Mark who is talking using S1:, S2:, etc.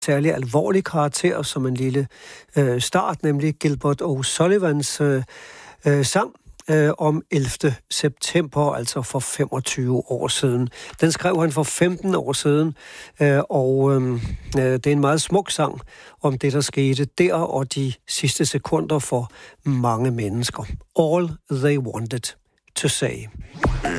S1: særlig alvorlig karakter som en lille start, nemlig Gilbert O'Sullivans sang om 11. september, altså for 25 år siden. Den skrev han for 15 år siden, og det er en meget smuk sang om det, der skete der og de sidste sekunder for mange mennesker. All they wanted to say.